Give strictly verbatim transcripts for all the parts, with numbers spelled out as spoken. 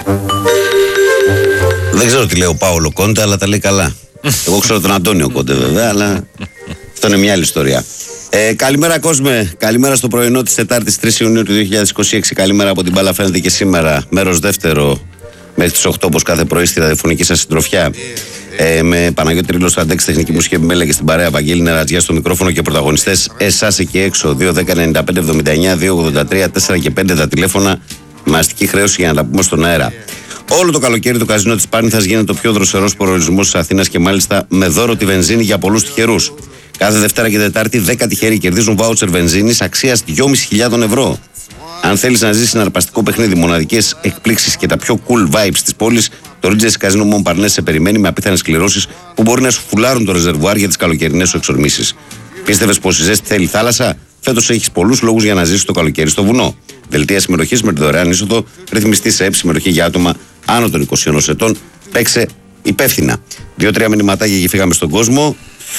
Δεν ξέρω τι λέει ο Πάολο Κόντε, αλλά τα λέει καλά. Εγώ ξέρω τον Αντώνιο Κόντε βέβαια, αλλά αυτό είναι μια άλλη ιστορία. Ε, καλημέρα κόσμε, καλημέρα στο πρωινό της Τετάρτης τρεις Ιουνίου του δύο χιλιάδες είκοσι έξι. Καλημέρα από την μπάλα φαίνεται και σήμερα, μέρος δεύτερο μέχρι τις οκτώ όπως κάθε πρωί στη ραδιοφωνική σας συντροφιά. Ε, με Παναγιώτη Ρήλο στο αντέξη, τεχνική μουσική επιμέλεια και στην παρέα Βαγγέλη Νερατζιά στο μικρόφωνο και πρωταγωνιστές εσάς εκεί έξω. Δύο δέκα ενενήντα πέντε εβδομήντα εννιά δύο ογδόντα τρία τέσσερα και πέντε τα τηλέφωνα με αστική χρέωση για να τα πούμε στον αέρα. Όλο το καλοκαίρι το καζίνο της Πάρνηθας γίνεται ο πιο δροσερός προορισμός της Αθήνας και μάλιστα με δώρο τη βενζίνη για πολλούς τυχερούς. Κάθε Δευτέρα και Τετάρτη δέκα τυχεροί κερδίζουν βάουτσερ βενζίνης αξίας δυόμισι χιλιάδες ευρώ. Αν θέλεις να ζήσεις συναρπαστικό παιχνίδι, μοναδικές εκπλήξεις και τα πιο cool vibes της πόλης, το Regency Casino Montparnasse σε περιμένει με απίθανες κληρώσεις που μπορεί να σου φουλάρουν το ρεζερβουάρ για τις καλοκαιρινές σου εξορμήσεις. Πίστευες πως η ζέστη θέλει θάλασσα? Φέτος έχεις πολλούς λόγους για να ζήσεις το καλοκαίρι στο βουνό. Δελτία συμμετοχής με τη δωρεάν είσοδο, ρυθμιστή σε ΕΠ, συμμετοχή για άτομα άνω των είκοσι ενός ετών. Παίξε υπεύθυνα. Δύο-τρία μηνυματάκια και φύγαμε στον κόσμο.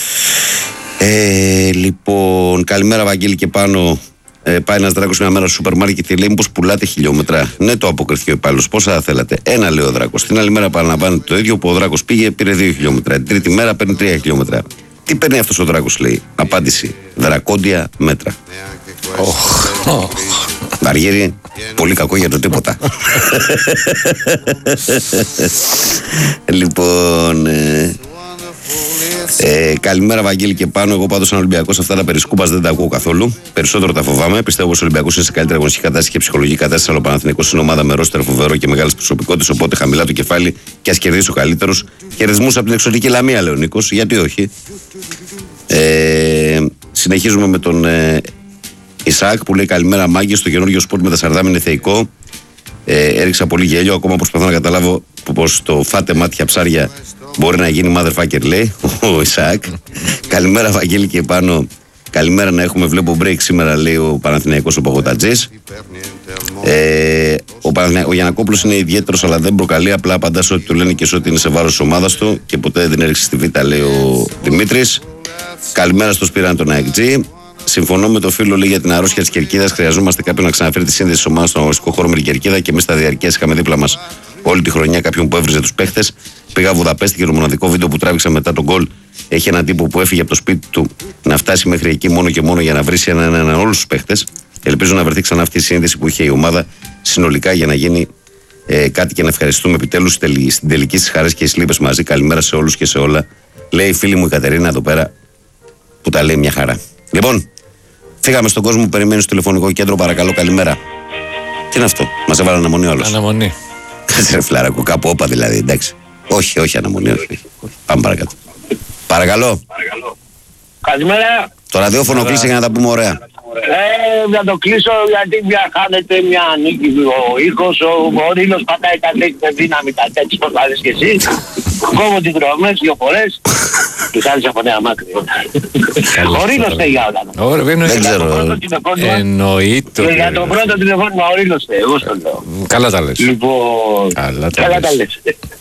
Ε, λοιπόν, καλημέρα Βαγγέλη και πάνω. Ε, πάει ένας δράκος μια μέρα στο σούπερ μάρκετ και λέει: μήπως πουλάτε χιλιόμετρα? Ναι, το αποκριθεί ο υπάλληλος. Πόσα θα θέλατε? Ένα, λέει ο δράκος. Την άλλη μέρα παραλαμβάνεται το ίδιο που ο δράκος πήγε, πήρε δύο χιλιόμετρα. Την τρίτη μέρα παίρνει τρία χιλιόμετρα. Τι παίρνει αυτός ο δράκος, λέει? Απάντηση: δρακόντια μέτρα. Oh. Βαριέρη, πολύ κακό για το τίποτα. Λοιπόν. Ε... Ε, καλημέρα Βαγγέλη και πάνω. Εγώ πάντως σαν Ολυμπιακός αυτά τα περισκούπας δεν τα ακούω καθόλου. Περισσότερο τα φοβάμαι. Πιστεύω πως ο Ολυμπιακός είναι σε καλύτερη αγωνιστική κατάσταση και ψυχολογική κατάσταση. Αλλά ο Παναθηναϊκός είναι ομάδα με ρόστερ φοβερό και μεγάλες προσωπικότητες. Οπότε χαμηλά το κεφάλι και ας κερδίσει ο καλύτερος. Κερδισμούς από την εξωτική Λαμία, λέει ο Νίκος. Γιατί όχι. Ε, συνεχίζουμε με τον ε, Ισαάκ που λέει: καλημέρα Μάγκη. Στο καινούργιο σπορτ με τα Σαρδάμ είναι θεϊκό. Ε, έριξα πολύ γέλιο. Ακόμα προσπαθώ να καταλάβω πως το φάτε μάτια ψάρια μπορεί να γίνει motherfucker, λέει ο Ισαάκ. Καλημέρα Βαγγέλη και πάνω. Καλημέρα να έχουμε, βλέπω break σήμερα, λέει ο Παναθηναϊκός ο Παγωτατζής. Ε, ο, Παναθηνα... ο Γιαννακόπουλος είναι ιδιαίτερος αλλά δεν προκαλεί, απλά απαντά σε ό,τι του λένε και σε ό,τι είναι σε βάρος της ομάδας του και ποτέ δεν έριξε στη Β', λέει ο Δημήτρης. Καλημέρα στο Σπυράν τον ΑΕΚΤΖΙ. Συμφωνώ με το φίλο, λέει, για την αρρώστια της Κερκίδας. Χρειαζόμαστε κάποιον να ξαναφέρει τη σύνδεση της ομάδας στον αγωνιστικό χώρο με την Κερκίδα και εμείς στα διαρκές είχαμε δίπλα μας όλη τη χρονιά κάποιον που έβριζε τους παίχτες. Πήγα Βουδαπέστη και το μοναδικό βίντεο που τράβηξα μετά τον γκολ έχει έναν τύπο που έφυγε από το σπίτι του να φτάσει μέχρι εκεί μόνο και μόνο για να βρει έναν έναν ένα, όλους τους παίχτες. Ελπίζω να βρεθεί ξανά αυτή η σύνδεση που είχε η ομάδα συνολικά για να γίνει ε, κάτι και να ευχαριστούμε επιτέλους στην τελική στις χαρές και στις λύπες μαζί. Καλημέρα σε όλους και σε όλα. Λέει η φίλη μου η Κατερίνα εδώ πέρα που τα λέει μια χαρά. Λοιπόν, φύγαμε στον κόσμο που περιμένει στο τηλεφωνικό κέντρο. Παρακαλώ, καλημέρα. Τι είναι αυτό, μας έβαλε αναμονή όλος? Αναμονή. Κάτσε ρε φλάρακο, κάπου όπα δηλαδή, εντάξει. Όχι, όχι αναμονή, όχι. Πάμε παρακάτω. Παρακαλώ. Καλημέρα. Το ραδιόφωνο κλείσε για να τα πούμε ωραία. Ε, να το κλείσω γιατί μια χάνεται μια νίκη ο ήχος, ο, ο Ρήλος πατάει τα λέξη με δύναμη τα τέτοια, πώς θα λες και εσύ. Κόβω τις δρομές δύο φορές. Τους άλλους από Νέα Μάκρη. Ο Ρήλος θέλει για όλα. Δεν ξέρω. Εννοείται. Και για το πρώτο τηλεφώνημα ο Ρήλος θέλει, εγώ στο λέω. Καλά τα λες. Λοιπόν, καλά τα λες.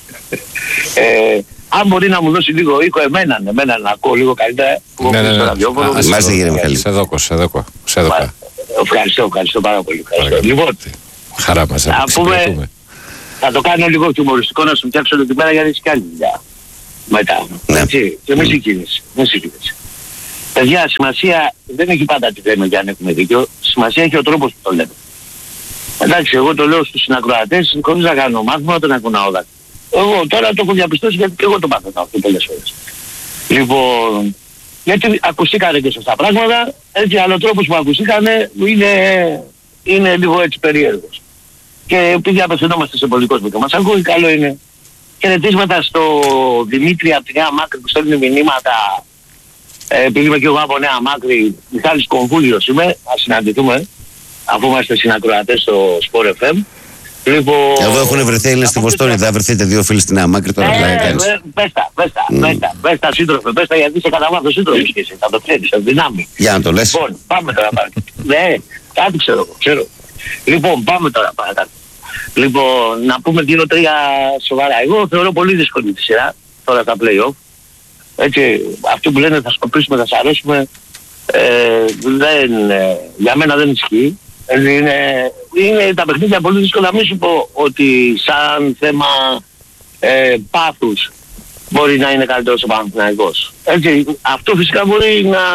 Αν μπορεί να μου δώσει λίγο ήχο εμένα, εμένα να ακούω λίγο καλύτερα. Ναι, ναι, ναι. Μάλιστα κύριε Μιχαλή. Σε δόκο, σε δόκο. Σε δόκο. Ευχαριστώ, ευχαριστώ πάρα πολύ. Λοιπόν, χαρά μας, να πούμε, θα το κάνω λίγο χιουμοριστικό να σου φτιάξω όλη τη μέρα γιατί είσαι κι άλλη δουλειά. Μετά. Έτσι, και μη συγκίνηση. Μη συγκίνηση. Παιδιά, σημασία δεν έχει πάντα τι λέμε για αν έχουμε δίκιο. Σημασία έχει ο τρόπος που το λέμε. Εντάξει, εγώ το λέω στους συνακροατές χωρίς να κάνω μάθημα όταν ακούω όλα. Εγώ τώρα το έχω διαπιστώσει γιατί και εγώ το μάθαινα αυτό πολλές φορές. Λοιπόν, γιατί ακουστήκανε και σωστά πράγματα, έτσι αλλά ο τρόπος που ακουστήκανε είναι, είναι λίγο έτσι περίεργος. Και επειδή απευθυνόμαστε σε πολύ κόσμο και μας ακούει, καλό είναι. Χαιρετίσματα στο Δημήτρη από τη Νέα Μάκρη που στέλνει μηνύματα, ε, επειδή είμαι και εγώ από Νέα Μάκρη, Μιχάλης Κομβούλιος είμαι, να συναντηθούμε, αφού είμαστε συνακροατές στο Sport εφ εμ. Λοιπόν, εδώ έχουν βρεθεί Έλληνες στη Βοστόνη, θα βρεθείτε δύο φίλοι στη Νέα Μάκρη τώρα. Ε, πες τα, πες τα, πες τα, πες τα σύντροφε, πες τα γιατί είσαι κατά βάθος σύντροφος και εσύ, θα το ξέρεις, θα δυνάμει. Για να το λες. Λοιπόν, πάμε τώρα παρακάτω. Ναι, κάτι ξέρω, ξέρω. Λοιπόν, πάμε τώρα παρακάτω. Λοιπόν, να πούμε δύο τρία σοβαρά. Εγώ θεωρώ πολύ δύσκολη τη σειρά, τώρα στα play-off. Έτσι, αυτοί που λένε θα σκοπίσουμε, θα σαρώσουμε, ε, δεν, ε, για μένα δεν ισχύει. Είναι, είναι τα παιχνίδια πολύ δύσκολα. Να μην σου πω ότι σαν θέμα ε, πάθους μπορεί να είναι καλύτερος ο Παναθηναϊκός. Έτσι, αυτό φυσικά μπορεί να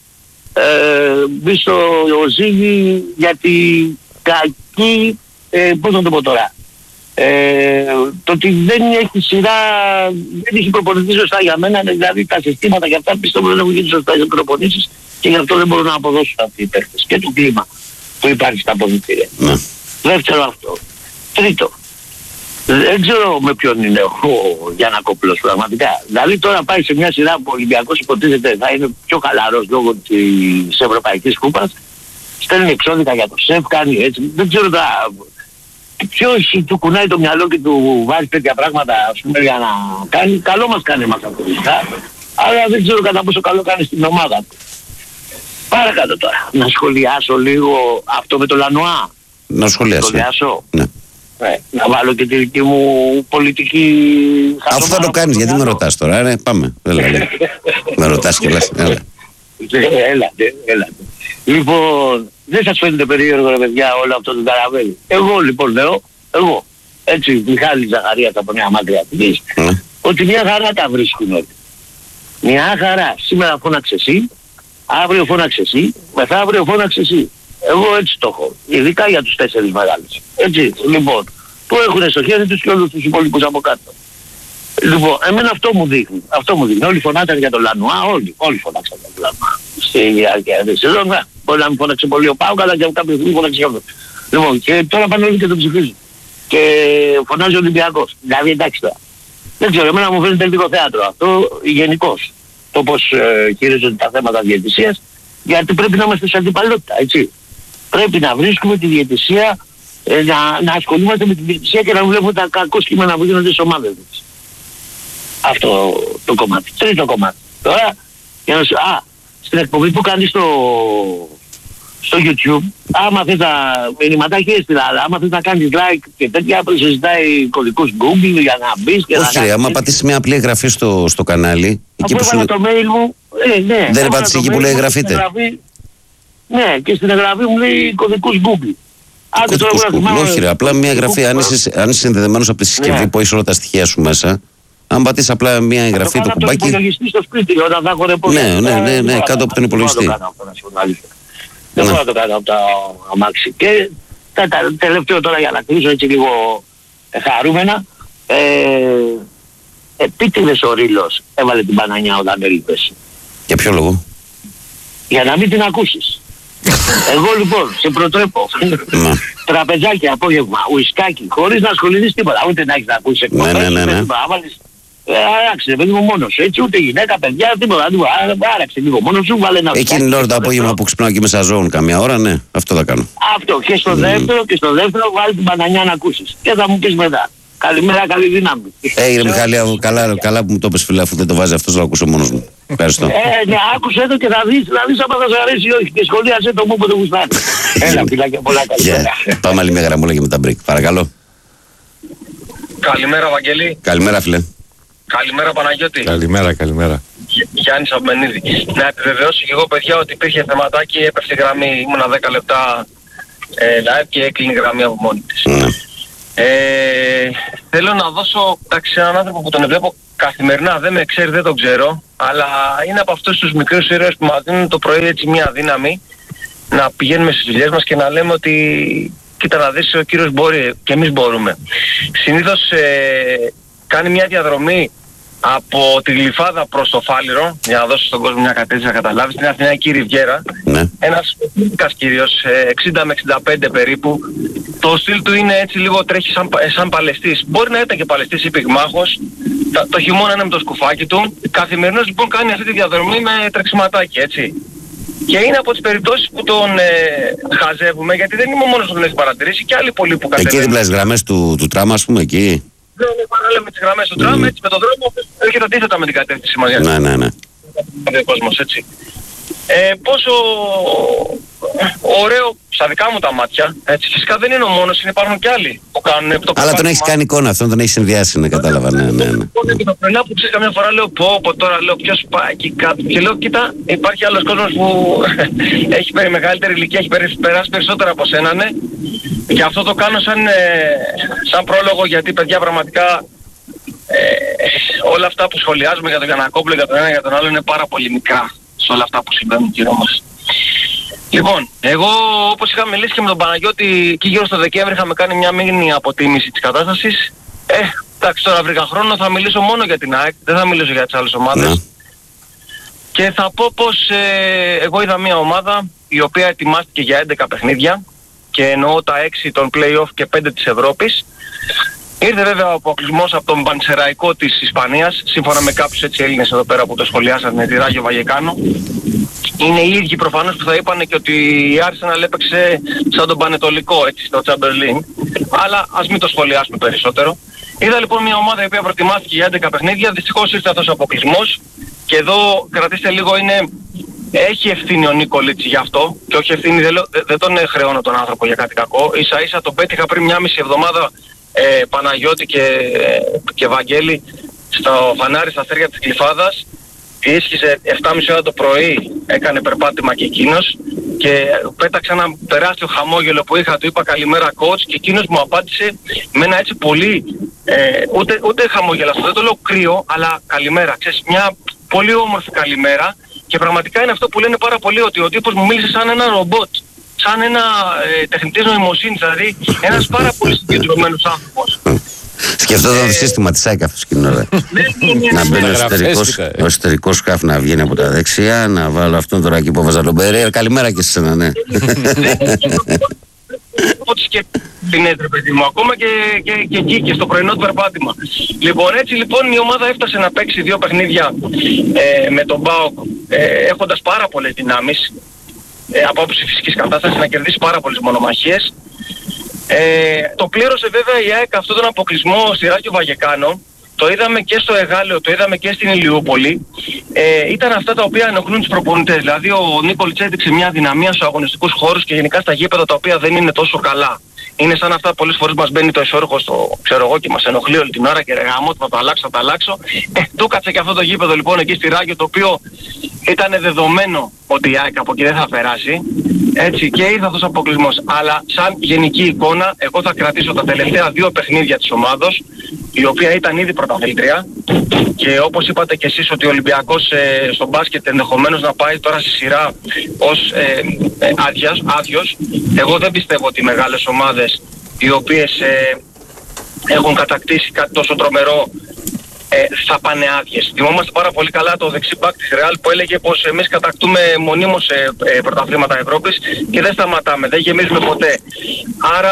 ε, μπει στο ζύγι για την κακή, ε, πώς να το πω τώρα, ε, το ότι δεν έχει σειρά, δεν έχει προπονηθεί σωστά για μένα, δηλαδή τα συστήματα και αυτά πιστεύω δεν έχουν γίνει σωστά οι προπονήσεις και γι' αυτό δεν μπορούν να αποδώσουν αυτοί οι παίκτες και το κλίμα που υπάρχει στα αποδυτήρια. Ναι. Δεύτερο αυτό. Τρίτο. Δεν ξέρω με ποιον είναι ο Γιαννακόπουλος πραγματικά. Δηλαδή τώρα πάει σε μια σειρά που ο Ολυμπιακός υποτίθεται θα είναι πιο χαλαρός λόγω της Ευρωπαϊκής Κούπας. Στέλνει εξώδικα για το σεφ, κάνει έτσι. Δεν ξέρω τώρα ποιος του κουνάει το μυαλό και του βάζει τέτοια πράγματα ας πούμε για να κάνει. Καλό μας κάνει μας αυτό. Αλλά δεν ξέρω κατά πόσο καλό κάνει στην ομάδα του. Παρακάτω τώρα. Να σχολιάσω λίγο αυτό με το Λανουά. Να σχολιάσω. σχολιάσω. Ναι. Ναι, να βάλω και τη δική μου πολιτική... Αφού θα το κάνεις, γιατί με ρωτάς τώρα, ναι, πάμε. Έλα, με ρωτάς κιόλας. Έλα. Έλατε, έλατε. Λοιπόν, δεν σας φαίνεται περίεργο ρε παιδιά όλο αυτό το καραβέλι. Εγώ λοιπόν λέω, εγώ, έτσι, Μιχάλης Ζαχαρίας από Νέα Μάκρη Αττικής, mm. ότι μια χαρά τα βρίσκουν όλοι. Μια χαρά. Σήμερα φώναξε εσύ, αύριο φώναξε εσύ, μεθαύριο φώναξε εσύ. Εγώ έτσι το έχω. Ειδικά για τους τέσσερις μεγάλους. Έτσι, λοιπόν, που έχουν στο χέρι τους και όλους τους υπόλοιπους από κάτω. Λοιπόν, εμένα αυτό μου δείχνει. Αυτό μου δείχνει. Όλοι φωνάξαν για τον Λανουά, όλοι. Όλοι φωνάξαν για τον Λανουά. Στη διάρκεια της σεζόν, μπορεί να μην φώναξε πολύ ο Πάουκ, αλλά και κάποιο στιγμή φώναξε για αυτόν. Λοιπόν, και τώρα πάνε όλοι και τον ψηφίζουν. Και φωνάζει ο Ολυμπιακός. Δηλαδή, εντάξει τώρα. Δεν ξέρω, εμένα μου φαίνεται λίγο θέατρο αυτό, γενικώς. Το πώς ε, χειρίζονται τα θέματα διαιτησίας, γιατί πρέπει να είμαστε σε αντιπαλότητα, έτσι. Πρέπει να βρίσκουμε τη διαιτησία, ε, να, να ασχολούμαστε με τη διαιτησία και να βλέπουμε τα κακό κείμενα που γίνονται στις ομάδες μας. Αυτό το κομμάτι. Τρίτο κομμάτι. Τώρα, για να σου... Α, στην εκπομπή που κάνεις στο, στο YouTube, άμα θες να... μηνυματάκι έστειλα, αλλά άμα θες να κάνεις like και τέτοια, που συζητάει κωδικούς Google για να μπεις και όχι, να... Όχι, άμα πατήσεις μια απλή εγγραφή στο, στο κανάλι... Αφού έβαλα το mail μου, ε, ναι. Δεν έπατησε εκεί που λέει εγγραφείτε. Ναι, και στην εγγραφή μου λέει κωδικούς Google. Κωδικούς Google, όχι ρε, απλά μια εγγραφή, αν είσαι, αν είσαι συνδεδεμένος από τη συσκευή ναι. που έχεις όλα τα στοιχεία σου μέσα, αν πατήσεις απλά μια εγγραφή, το, το κουμπάκι... Το υπολογιστή στο σπίτι, όταν θα έχω ρεπό. Ναι, ναι, ναι, ναι, κάτω από τον υπολογιστή. Δεν μπορώ να το κάνω από τα αμάξι. Και τελευταίο τώρα για να κλείσω έτσι λίγο χαρούμενα, επίτηδες ο Ρήλος έβαλε την Πανανιά όταν έλειπες. Για ποιο λόγο? Για να μην την ακούσεις. Εγώ λοιπόν σε προτρέπω τραπεζάκι απόγευμα, ουισκάκι, χωρίς να ασχοληθείς τίποτα, ούτε να έχεις να ακούσεις εκπομπές, ναι, ναι, ναι, ναι. άραξε παιδί μου μόνος σου, έτσι, ούτε γυναίκα, παιδιά, τίποτα, τίποτα, άραξε λίγο μόνος σου, βάλε ένα ουισκάκι. Εκείνη την ώρα το απόγευμα που ξυπνάω και μέσα ζώων καμιά ώρα, ναι, αυτό θα κάνω. Αυτό, και στο δεύτερο, και στο δεύτερο βάλει την Πανανιά να ακούσεις και θα μου πεις μετά. Καλημέρα, καλή δύναμη. Έγινε Μιχάλη, καλά, καλά που μου το πες φίλε, αφού δεν το βάζει αυτός να ακούσω μόνος μου. Ευχαριστώ. Ε, ναι, άκουσε το και θα δεις, θα δεις άμα θα σου αρέσει ή όχι και σχολίασε το μου που το γουστάρει. Έλα, φιλάκια πολλά καλημέρα. Πάμε άλλη μια γραμμούλα και με τα break. Παρακαλώ. Καλημέρα Βαγγέλη. Καλημέρα φίλε. Καλημέρα Παναγιώτη. Καλημέρα, καλημέρα. Γιάννης Αμπενίδη. Να επιβεβαιώσω και εγώ παιδιά ότι υπήρχε θεματάκι, έπεφτε γραμμή, ήμουνα δέκα λεπτά ε, live και έκλεινε γραμμή από μόνη της. Ναι. Ε, θέλω να δώσω εντάξει, σε έναν άνθρωπο που τον βλέπω καθημερινά, δεν με ξέρει, δεν τον ξέρω, αλλά είναι από αυτούς τους μικρούς ήρωες που μας δίνουν το πρωί έτσι μια δύναμη να πηγαίνουμε στις δουλειές μας και να λέμε ότι κοίτα να δεις, ο κύριος μπορεί και εμείς μπορούμε. Συνήθως ε, κάνει μια διαδρομή από τη Γλυφάδα προς το Φάληρο, για να δώσω στον κόσμο μια κατεύθυνση να καταλάβει, στην Αθηναϊκή Ριβιέρα. Ναι. Ένας φοιτητικάς κύριος, εξήντα με εξήντα πέντε περίπου. Το στυλ του είναι έτσι λίγο τρέχει σαν, σαν παλαιστής. Μπορεί να ήταν και παλαιστής ή πυγμάχος. Το, το χειμώνα είναι με το σκουφάκι του. Καθημερινώς λοιπόν κάνει αυτή τη διαδρομή με τρεξιματάκι, έτσι. Και είναι από τις περιπτώσεις που τον ε, χαζεύουμε, γιατί δεν είμαι ο μόνος που τον έχει παρατηρήσει και άλλοι πολλοί που κατεβαίνουν. Εκεί δίπλα στις γραμμές του, του τράμα, ας πούμε, εκεί. Ναι, ναι, παράλληλα με τις γραμμές του τραμ, έτσι, με τον δρόμο έρχεται αντίθετα με την κατεύθυνση μας. Ναι, ναι, ναι. Ο κόσμος, έτσι. ε, πόσο ωραίο στα δικά μου τα μάτια, έτσι, φυσικά δεν είναι ο μόνος, υπάρχουν και άλλοι που κάνουν το. Αλλά τον έχεις κάνει εικόνα αυτόν, τον έχεις συνδυάσει, ναι, κατάλαβα, ναι, ναι, ναι. Και το πρωινά που ξέρεις, καμιά φορά λέω πω, πω τώρα, λέω ποιος πάει εκεί κάτω και λέω κοίτα, υπάρχει άλλος κόσμος που έχει περί μεγαλύτερη ηλικία, έχει περάσει περισσότερα από σένα, ναι. Και αυτό το κάνω σαν, ε, σαν πρόλογο, γιατί παιδιά πραγματικά ε, όλα αυτά που σχολιάζουμε για τον Γιαννακόπουλο, για τον ένα για τον άλλο είναι πάρα πολύ μικρά σε όλα αυτά που συμβαίνουν γύρω μας. Λοιπόν, εγώ όπως είχα μιλήσει και με τον Παναγιώτη και γύρω στο Δεκέμβρη είχαμε κάνει μια μήνυ αποτίμηση της κατάστασης. Ε, εντάξει, τώρα βρήκα χρόνο, θα μιλήσω μόνο για την ΑΕΚ, δεν θα μιλήσω για τις άλλες ομάδες. Ναι. Και θα πω πως ε, εγώ είδα μια ομάδα η οποία ετοιμάστηκε για έντεκα παιχνίδια και εννοώ τα έξι των play-off και πέντε της Ευρώπης. Ήρθε βέβαια ο αποκλεισμός από τον Πανσεραϊκό της Ισπανίας, σύμφωνα με κάποιους έτσι Έλληνες εδώ πέρα που το σχολιάσανε, τη Ράγιο Βαγεκάνο. Είναι οι ίδιοι προφανώς που θα είπανε και ότι η Arsenal έπαιξε σαν τον Πανετολικό έτσι στο Champions League. Αλλά ας μην το σχολιάσουμε περισσότερο. Είδα λοιπόν μια ομάδα η οποία προετοιμάστηκε για έντεκα παιχνίδια, δυστυχώς ήρθε αυτός ο αποκλεισμός. Και εδώ κρατήστε λίγο, είναι... έχει ευθύνη ο Νίκολιτς γι' αυτό. Και όχι ευθύνη, δεν, δεν τον χρεώνω τον άνθρωπο για κάτι κακό. Ίσα ίσα τον πέτυχα πριν μια μισή εβδομάδα ε, Παναγιώτη και, ε, και Βαγγέλη στο φανάρι στα αστέρια της Γλυφάδας. Ίσχυσε εφτά και μισή ώρα το πρωί, έκανε περπάτημα και εκείνος και πέταξε ένα τεράστιο χαμόγελο που είχα, του είπα καλημέρα coach και εκείνος μου απάντησε με ένα έτσι πολύ, ε, ούτε, ούτε χαμόγελαστο, δεν το λέω κρύο, αλλά καλημέρα, ξέρεις, μια πολύ όμορφη καλημέρα και πραγματικά είναι αυτό που λένε πάρα πολύ, ότι ο τύπος μου μίλησε σαν ένα ρομπότ, σαν ένα ε, τεχνητής νοημοσύνης, δηλαδή ένας πάρα πολύ συγκεντρωμένος άνθρωπος. Σκεφτόταν το σύστημα της ΑΕΚ αυτός την ώρα. Να μπαίνει ο εσωτερικός σκάφ να βγαίνει από τα δεξιά, να βάλω αυτόν τώρα εκεί που έβαζα τον Περέιρα. Καλημέρα και σε εσένα, ναι. Ό,τι σκέφτεται την έντρε παιδί μου, ακόμα και, και, και εκεί και στο πρωινό του περπάτημα. Λοιπόν, έτσι λοιπόν η ομάδα έφτασε να παίξει δύο παιχνίδια ε, με τον ΠΑΟΚ ε, έχοντας πάρα πολλές δυνάμεις ε, από άποψη φυσικής κατάστασης, να κερδίσει πάρα πολλές μονομαχίες. Ε, το πλήρωσε βέβαια η ΑΕΚ αυτόν τον αποκλεισμό στη Ράγιο Βαγεκάνο. Το είδαμε και στο Εγάλεο, το είδαμε και στην Ηλιούπολη. Ε, ήταν αυτά τα οποία ενοχλούν τους προπονητές. Δηλαδή ο Νίκολιτς έδειξε μια δυναμία στους αγωνιστικούς χώρους και γενικά στα γήπεδα τα οποία δεν είναι τόσο καλά. Είναι σαν αυτά πολλές φορές μας μπαίνει το εσώρουχο στο ξέρω εγώ και μας ενοχλεί όλη την ώρα και ρε γαμώ, θα το αλλάξω, θα το αλλάξω. Ε, του κάτσε και αυτό το γήπεδο λοιπόν εκεί στη Ράγιο, το οποίο ήταν δεδομένο ότι η ΑΕΚ από εκεί δεν θα περάσει. Έτσι και ήρθε αυτός ο αποκλεισμός. Αλλά σαν γενική εικόνα εγώ θα κρατήσω τα τελευταία δύο παιχνίδια της ομάδος, η οποία ήταν ήδη πρωταθλήτρια. Και όπως είπατε και εσείς ότι ο Ολυμπιακός ε, στο μπάσκετ ενδεχομένως να πάει τώρα στη σειρά ως ε, ε, άδειας, άδειος. Εγώ δεν πιστεύω ότι οι μεγάλες ομάδες οι οποίες ε, έχουν κατακτήσει κάτι τόσο τρομερό ε, θα πάνε άδειες. Θυμόμαστε πάρα πολύ καλά το δεξί μπακ της Real που έλεγε πως εμείς κατακτούμε μονίμως ε, ε, πρωταθλήματα Ευρώπης και δεν σταματάμε, δεν γεμίζουμε ποτέ. Άρα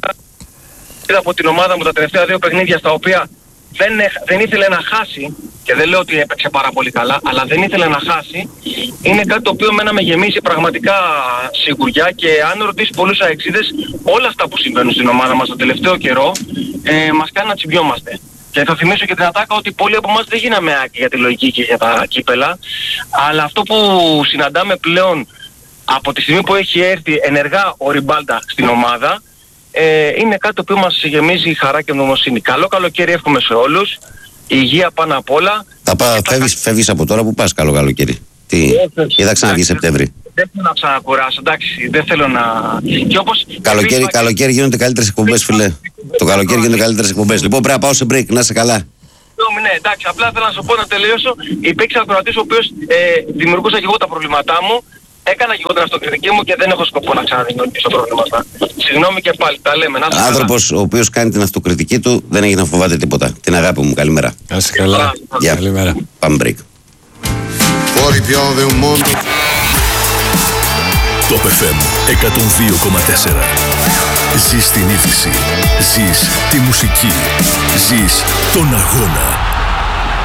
είδα από την ομάδα μου τα τελευταία δύο παιχνίδια στα οποία δεν, δεν ήθελε να χάσει, και δεν λέω ότι έπαιξε πάρα πολύ καλά, αλλά δεν ήθελε να χάσει, είναι κάτι το οποίο μένα με γεμίζει πραγματικά σιγουριά. Και αν ρωτήσει πολλούς αεξίδες, όλα αυτά που συμβαίνουν στην ομάδα μας το τελευταίο καιρό ε, μας κάνει να τσιμπιόμαστε. Και θα θυμίσω και την ατάκα ότι πολλοί από εμάς δεν γίναμε άκοι για τη λογική και για τα κύπελα, αλλά αυτό που συναντάμε πλέον από τη στιγμή που έχει έρθει ενεργά ο Ριμπάλτα στην ομάδα, Ε, είναι κάτι το οποίο μας γεμίζει χαρά και νοημοσύνη. Καλό καλοκαίρι εύχομαι σε όλους. Υγεία πάνω απ' όλα. Θα πά, φεύγεις, τα... φεύγεις από τώρα που πας καλό καλοκαίρι. Τι, ή θα ξαναβγεί Σεπτέμβρη. Δεν θέλω να ξανακουράσω, εντάξει, δεν θέλω να... Και όπως... Καλοκαίρι, επίσης, καλοκαίρι γίνονται καλύτερες εκπομπές, φίλε. Το καλοκαίρι γίνονται καλύτερες εκπομπές. Λοιπόν, πρέπει να πάω σε break, να είσαι καλά. Ναι, εντάξει, απλά θέλω να σου πω να τελειώσω. Υπήρξε ακροατής ο οποίος ε, δημιουργούσα και εγώ τα προβλήματά μου. Έκανα και εγώ την αυτοκριτική μου και δεν έχω σκοπό να ξαναδημιουργήσω προβλήματα. Συγγνώμη και πάλι, τα λέμε. Άνθρωπος ο οποίος κάνει την αυτοκριτική του δεν έχει να φοβάται τίποτα. Την αγάπη μου, καλημέρα. Να είσαι καλά. Γεια. Καλημέρα. Πάμε break. Το εφ εμ εκατόν δύο κόμμα τέσσερα. Ζεις την είδηση. Ζεις τη μουσική. Ζεις τον αγώνα.